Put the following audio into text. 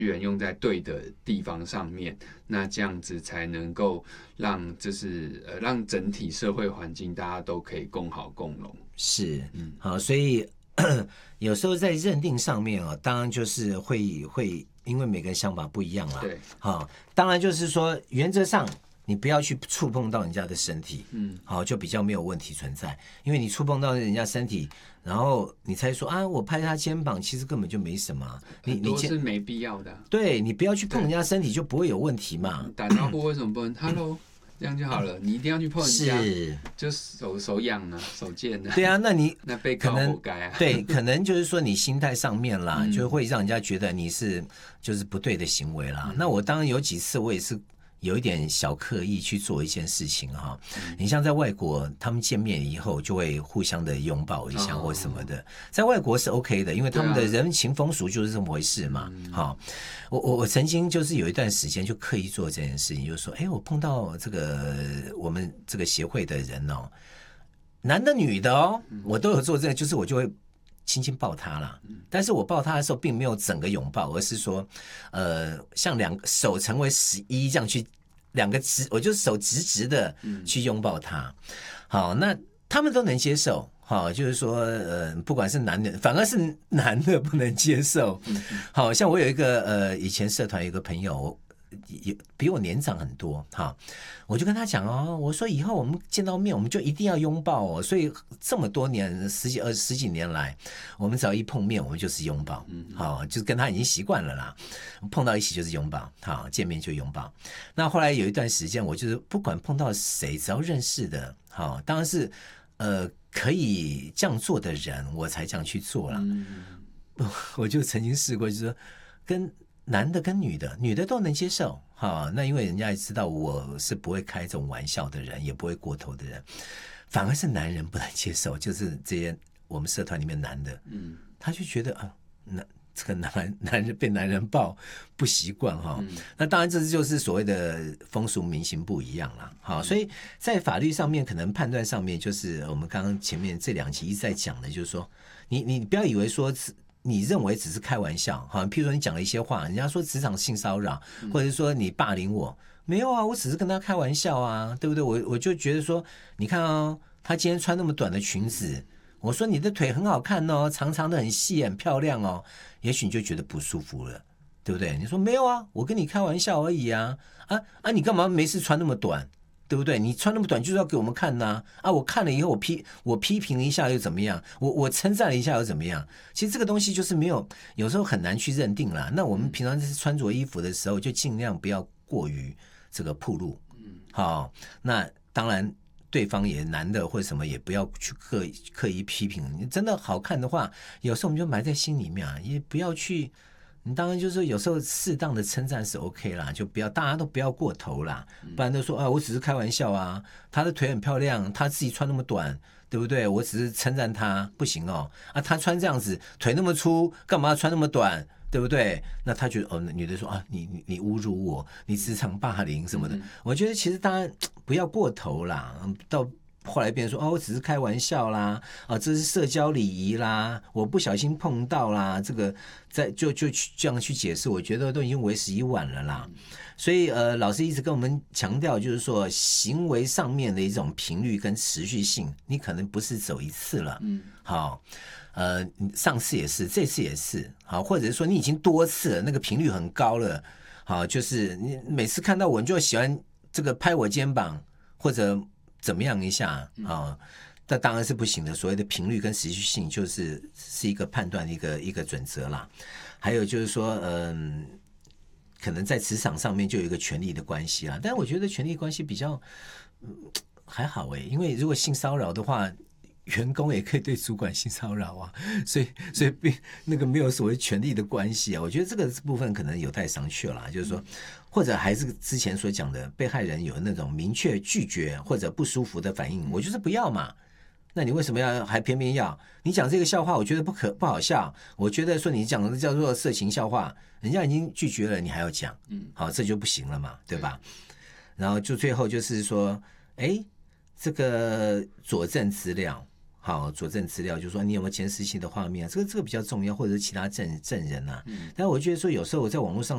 源用在对的地方上面，那这样子才能够让让整体社会环境大家都可以共好共荣。 是，好，所以有时候在认定上面啊，当然就是会因为每个人想法不一样啦。 对， 好，当然就是说原则上你不要去触碰到人家的身体，好，就比较没有问题存在。因为你触碰到人家身体，然后你才说啊，我拍他肩膀，其实根本就没什么。 很多是没必要的。 对，你不要去碰人家身体，就不会有问题嘛。 打招呼为什么不能 “hello”？这样就好了，你一定要去碰人家， 是就手痒啊，手贱啊。 对啊，那你那被告活该啊。 对，可能就是说你心态上面啦，就会让人家觉得你是就是不对的行为啦。那我当然有几次我也是有一点小刻意去做一件事情哈。你像在外国，他们见面以后就会互相的拥抱一下或什么的，在外国是 OK 的，因为他们的人情风俗就是这么回事嘛。好，我曾经就是有一段时间就刻意做这件事情，就是说，我碰到这个我们这个协会的人哦，男的女的哦，我都有做这个，就是我就会轻轻抱他啦，但是我抱他的时候并没有整个拥抱，而是说，像两个手成为11这样去，我就手直直的去拥抱他。好，那他们都能接受。好，就是说，不管是男的，反而是男的不能接受。好像我有一个以前社团有一个朋友，也比我年长很多哈，我就跟他讲哦，我说以后我们见到面，我们就一定要拥抱哦。所以这么多年十几年来，我们只要一碰面，我们就是拥抱，好，就是跟他已经习惯了啦。碰到一起就是拥抱，好，见面就拥抱。那后来有一段时间，我就是不管碰到谁，只要认识的，好，当然是可以这样做的人，我才这样去做了。我就曾经试过，就是说跟男的跟女的都能接受，哈，那因为人家也知道我是不会开这种玩笑的人，也不会过头的人，反而是男人不能接受，就是这些我们社团里面男的，他就觉得啊，这个男人被男人抱不习惯哈。那当然这就是所谓的风俗民情不一样啦。好，所以在法律上面可能判断上面，就是我们刚刚前面这2期一直在讲的，就是说你不要以为说你认为只是开玩笑，好，譬如说你讲了一些话，人家说职场性骚扰，或者是说你霸凌我，没有啊，我只是跟他开玩笑啊，对不对？我就觉得说，你看哦，他今天穿那么短的裙子，我说你的腿很好看哦，长长的很细很漂亮哦，也许你就觉得不舒服了，对不对？你说没有啊，我跟你开玩笑而已啊，你干嘛没事穿那么短？对不对？你穿那么短就是要给我们看呐！我看了以后我批评一下又怎么样？我称赞了一下又怎么样？其实这个东西就是有时候很难去认定啦。那我们平常穿着衣服的时候，就尽量不要过于这个暴露。好，那当然对方也男的或者什么也不要去刻意批评。你真的好看的话，有时候我们就埋在心里面啊，也不要去。你当然就是有时候适当的称赞是 OK 啦，就大家都不要过头啦，不然都说我只是开玩笑啊，他的腿很漂亮，他自己穿那么短，对不对？我只是称赞他，不行哦，他穿这样子腿那么粗，干嘛要穿那么短？对不对？那他觉得女的说你侮辱我，你职场霸凌什么的，我觉得其实当然不要过头啦，到后来变成说我只是开玩笑啦，这是社交礼仪啦，我不小心碰到啦，这个就这样去解释，我觉得都已经为时已晚了啦。所以老师一直跟我们强调，就是说行为上面的一种频率跟持续性，你可能不是走一次了，好，上次也是，这次也是，好，或者是说你已经多次了，那个频率很高了，好，就是你每次看到我，你就喜欢这个拍我肩膀或者怎么样一下啊？那当然是不行的。所谓的频率跟持续性，是一个判断的一个准则啦。还有就是说，可能在职场上面就有一个权力的关系啦。但我觉得权力关系比较还好因为如果性骚扰的话，员工也可以对主管性骚扰啊，所以那个没有所谓权力的关系啊。我觉得这个部分可能有待商榷啦，就是说。或者还是之前所讲的，被害人有那种明确拒绝或者不舒服的反应，我就是不要嘛。那你为什么还偏偏要？你讲这个笑话，我觉得不好笑。我觉得说你讲的叫做色情笑话，人家已经拒绝了，你还要讲，好，这就不行了嘛，对吧？然后就最后就是说，这个佐证资料。好，佐证资料就是说你有没有监视器的画面，这个比较重要，或者是其他证人啊。但我觉得说有时候我在网络上